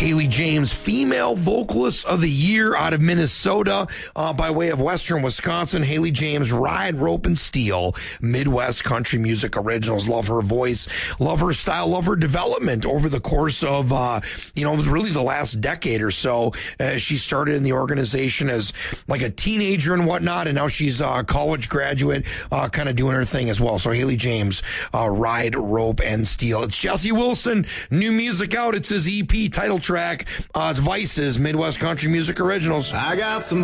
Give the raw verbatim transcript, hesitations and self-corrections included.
Haley James, Female Vocalist of the Year out of Minnesota, uh, by way of Western Wisconsin. Haley James, Ride, Rope, and Steel, Midwest Country Music Originals. Love her voice, love her style, love her development over the course of, uh, you know, really the last decade or so. Uh, she started in the organization as like a teenager and whatnot, and now she's a college graduate, uh, kind of doing her thing as well. So Haley James, uh, Ride, Rope, and Steel. It's Jesse Wilson, new music out. It's his E P title track. Uh, it's Vices, Midwest Country Music Originals. I got some